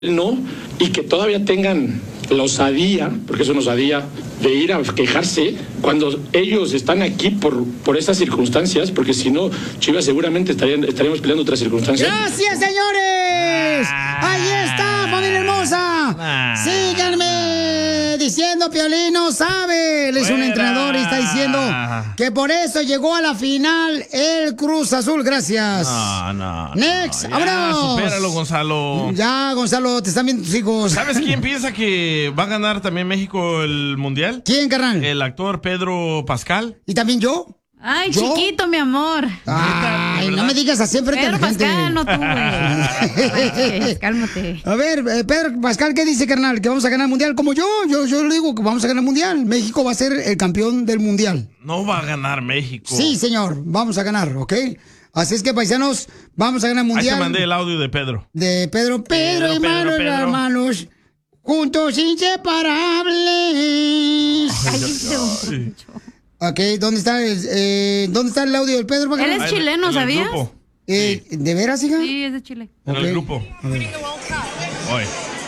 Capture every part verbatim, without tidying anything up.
no, y que todavía tengan la osadía, porque es una osadía, de ir a quejarse cuando ellos están aquí por, por estas circunstancias, porque si no, Chivas seguramente estarían, estaríamos peleando otras circunstancias. ¡Gracias, señores! ¡Ahí está, familia hermosa! Ah. ¡Síganme diciendo, Piolín no sabe! Él es un entrenador y está diciendo que por eso llegó a la final el Cruz Azul. Gracias. No, no. Next, no. vámonos. Supéralo, Gonzalo. Ya, Gonzalo, te están viendo tus hijos. ¿Sabes quién piensa que va a ganar también México el Mundial? ¿Quién, carnal? El actor Pedro Pascal. ¿Y también yo? Ay, ¿Yo? chiquito, mi amor. Ay, no me digas así enfrente de Pedro la gente. Pascal, no tú, güey. Cálmate. A ver, eh, Pedro Pascal, ¿qué dice, carnal? ¿Que vamos a ganar el Mundial? Como yo, yo, yo le digo que vamos a ganar el Mundial. México va a ser el campeón del Mundial. No va a ganar México. Sí, señor, vamos a ganar, ¿ok? Así es que, paisanos, vamos a ganar el Ahí Mundial. te mandé el audio de Pedro. De Pedro, Pedro, Pedro, hermanos, Pedro, Pedro. hermanos, juntos inseparables. Ay. Ok, ¿dónde está el, eh, ¿dónde está el audio del Pedro? Él es Ahí, chileno, en el ¿sabías? grupo. Eh, ¿De veras, hija? Sí, es de Chile. En Ok. el grupo. A ver. Oye.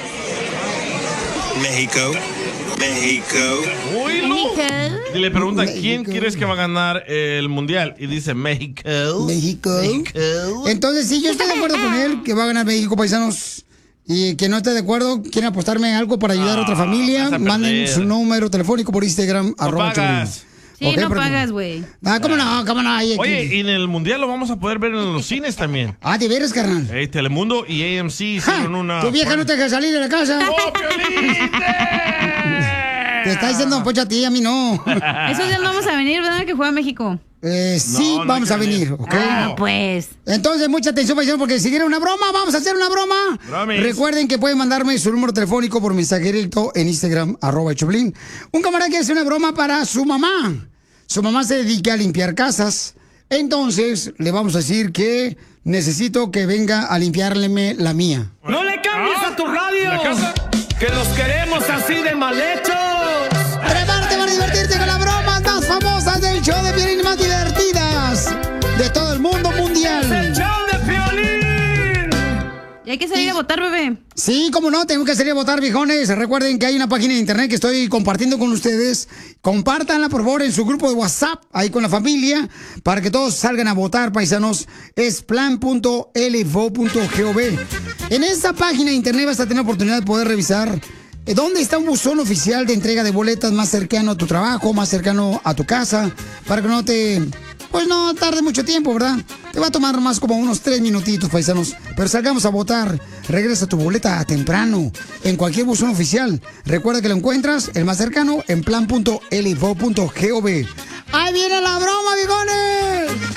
México, México. Oílo. Y le pregunta, México. ¿quién crees que va a ganar el Mundial? Y dice, México. México. México. Entonces, sí, yo estoy de acuerdo con él, que va a ganar México, paisanos. Y que no esté de acuerdo, quieren apostarme algo para ayudar a otra Ah, familia, vas a manden perder. su número telefónico por Instagram. No arroba pagas. Choplin. Sí, Ok, no porque- pagas, güey. Ah, ¿cómo no? ¿Cómo no? Ay, aquí- Oye, y en el Mundial lo vamos a poder ver en los cines también. Ah, ¿de veras, carnal? Hey, Telemundo y A M C Ja, hicieron una... tu vieja no te deja salir de la casa. ¡Oh, Piolín! Te está diciendo Don Pocho a ti, a mí no. Esos días no vamos a venir, ¿verdad? Que juega México. Eh, sí, no hay vamos que a venir, venir. ¿ok? Ah, pues. Entonces, mucha atención, paisano, porque si quieren una broma, vamos a hacer una broma. Bromis. Recuerden que pueden mandarme su número telefónico por mensaje directo en Instagram, arroba Choplin. Un camarada quiere hacer una broma para su mamá. Su mamá se dedica a limpiar casas. Entonces, le vamos a decir que necesito que venga a limpiarle la mía. ¡No le cambies Ah, a tu radio! ¿la casa? ¡Que los queremos así de mal hechos! Prepárate para divertirte con las bromas más famosas del show de Piolín y más divertidas de todo el mundo ¡El mundial. show de Piolín! Y hay que salir a votar, bebé. Sí, cómo no, tengo que salir a votar, viejones. Recuerden que hay una página de internet que estoy compartiendo con ustedes. Compártanla, por favor, en su grupo de WhatsApp, ahí con la familia, para que todos salgan a votar, paisanos. Es plan punto l f o punto gov. En esta página de internet vas a tener oportunidad de poder revisar eh, dónde está un buzón oficial de entrega de boletas más cercano a tu trabajo, más cercano a tu casa, para que no te... Pues no tarde mucho tiempo, ¿verdad? Te va a tomar más como unos tres minutitos, paisanos. Pero salgamos a votar. Regresa tu boleta temprano en cualquier buzón oficial. Recuerda que lo encuentras, el más cercano, en plan punto l f o punto gov. ¡Ahí viene la broma, bigones!